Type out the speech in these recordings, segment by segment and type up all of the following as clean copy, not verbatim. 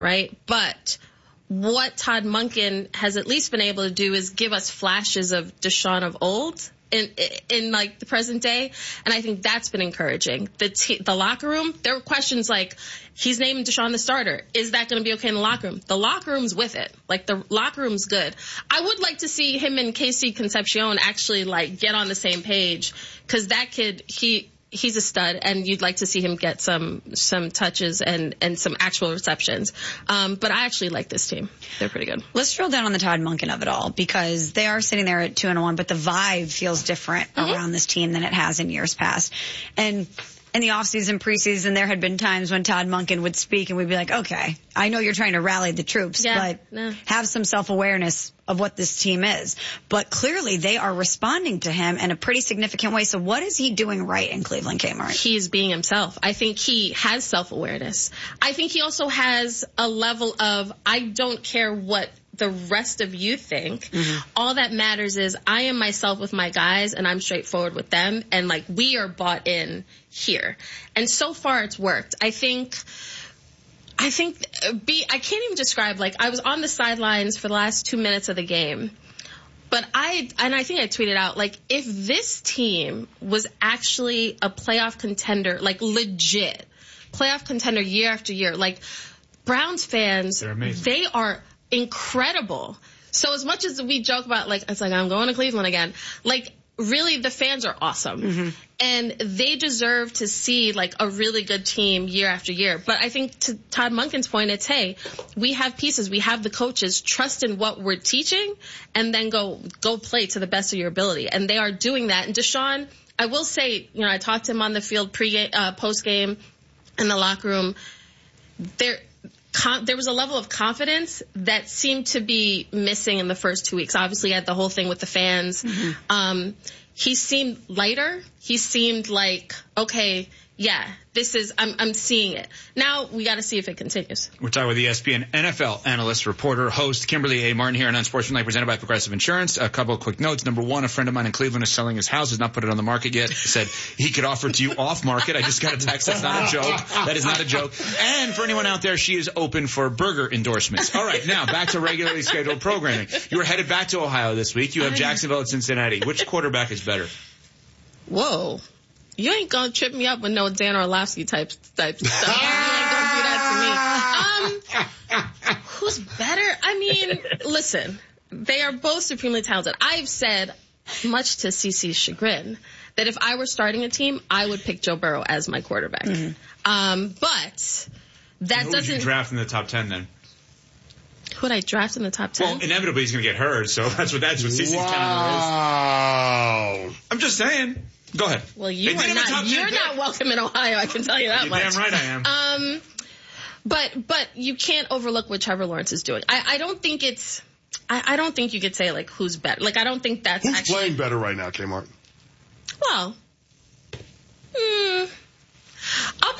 right? But what Todd Monken has at least been able to do is give us flashes of Deshaun of old in like the present day, and I think that's been encouraging. The locker room, there were questions like, he's naming Deshaun the starter. Is that going to be okay in the locker room? The locker room's with it. Like, the locker room's good. I would like to see him and Casey Concepcion actually like get on the same page, because that kid, he's a stud, and you'd like to see him get some touches and some actual receptions. But I actually like this team. They're pretty good. Let's drill down on the Todd Monken of it all, because they are sitting there at 2-1, but the vibe feels different around this team than it has in years past. And in the offseason, preseason, there had been times when Todd Monken would speak and we'd be like, okay, I know you're trying to rally the troops, but have some self-awareness of what this team is. But clearly they are responding to him in a pretty significant way. So what is he doing right in Cleveland, Kmart? He's being himself. I think he has self-awareness. I think he also has a level of, I don't care what the rest of you think. All that matters is I am myself with my guys, and I'm straightforward with them, and like, we are bought in here. And so far it's worked. I think I can't even describe, like, I was on the sidelines for the last 2 minutes of the game, but I think I tweeted out, like, if this team was actually a playoff contender, like legit playoff contender year after year, like, Browns fans, they're amazing. They are incredible. So as much as we joke about, like, it's like, I'm going to Cleveland again, like, really, the fans are awesome. And they deserve to see, like, a really good team year after year. But I think, to Todd Monken's point, it's, hey, we have pieces, we have the coaches, trust in what we're teaching, and then go play to the best of your ability. And they are doing that. And Deshaun, I will say, you know, I talked to him on the field post-game, in the locker room. There was a level of confidence that seemed to be missing in the first 2 weeks. Obviously, he had the whole thing with the fans. He seemed lighter. He seemed like, okay, yeah, I'm seeing it. Now we got to see if it continues. We're talking with ESPN NFL analyst, reporter, host Kimberly A. Martin here on Unsportsmanlike, presented by Progressive Insurance. A couple of quick notes. Number one, a friend of mine in Cleveland is selling his house, has not put it on the market yet. Said he could offer it to you off market. I just got a text. That's not a joke. That is not a joke. And for anyone out there, she is open for burger endorsements. All right, now back to regularly scheduled programming. You are headed back to Ohio this week. You have Jacksonville and Cincinnati. Which quarterback is better? Whoa. You ain't gonna trip me up with no Dan Orlovsky type stuff. You ain't gonna do that to me. Who's better? I mean, listen, they are both supremely talented. I've said, much to CeCe's chagrin, that if I were starting a team, I would pick Joe Burrow as my quarterback. But that Who doesn't. would you draft in the top 10 then? Who would I draft in the top 10? Well, inevitably he's going to get hurt, so that's what CeCe's Wow. is. I'm just saying. Go ahead. Well, you're not welcome in Ohio, I can tell you that much. You're damn right I am. But you can't overlook what Trevor Lawrence is doing. I don't think it's, I don't think you could say, like, who's better. Like, I don't think that's Who's actually playing better right now, Kmart? Well, up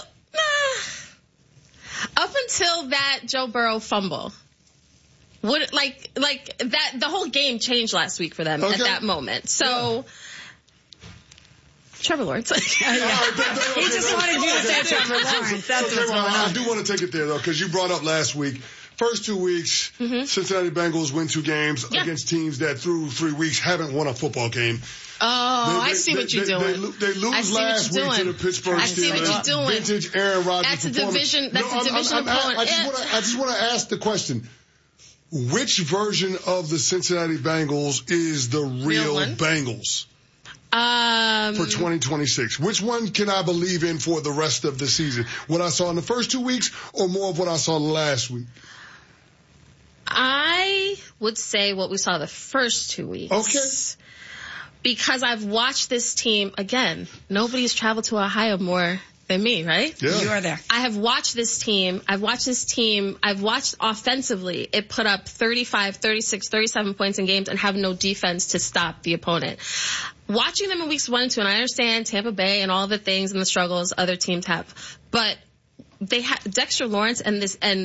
until that Joe Burrow fumble, like that, the whole game changed last week for them at that moment. So. Yeah. Trevor Lawrence. He just wanted you to say Trevor Lawrence. That's what's going on. I do want to take it there, though, because you brought up last week. First 2 weeks, Cincinnati Bengals win 2 games against teams that through 3 weeks haven't won a football game. I see what you're doing. They lose last week to the Pittsburgh Steelers. I see what you're doing. Vintage Aaron Rodgers. That's a division opponent. I just want to ask the question. Which version of the Cincinnati Bengals is the real Bengals? For 2026. Which one can I believe in for the rest of the season? What I saw in the first 2 weeks or more of what I saw last week? I would say what we saw the first 2 weeks. Okay. Because I've watched this team, again, nobody's traveled to Ohio more than me, right? Yeah. You are there. I have watched this team. I've watched offensively. It put up 35, 36, 37 points in games and have no defense to stop the opponent. Watching them in weeks 1 and 2, and I understand Tampa Bay and all the things and the struggles other teams have, but they have Dexter Lawrence and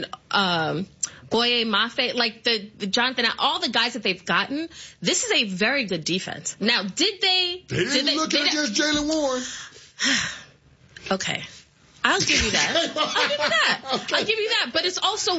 Boye Mafe, like the Jonathan, all the guys that they've gotten. This is a very good defense. Now, They didn't look against Jaylen Warren. Okay. I'll give you that. I'll give you that. I'll give you that. But it's also